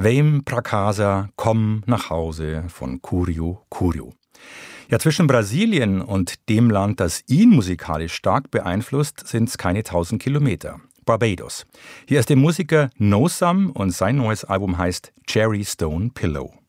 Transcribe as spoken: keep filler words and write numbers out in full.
Vem pra casa, komm nach Hause von Curio Curio. Ja, zwischen Brasilien und dem Land, das ihn musikalisch stark beeinflusst, sind es keine tausend Kilometer. Barbados. Hier ist der Musiker No Some und sein neues Album heißt Cherry Stone Pillow.